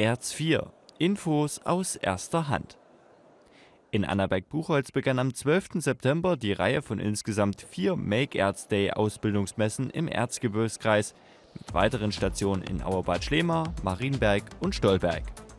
Erz 4. Infos aus erster Hand. In Annaberg-Buchholz begann am 12. September die Reihe von insgesamt 4 Make Erz Day Ausbildungsmessen im Erzgebirgskreis mit weiteren Stationen in Auerbad Schlema, Marienberg und Stolberg.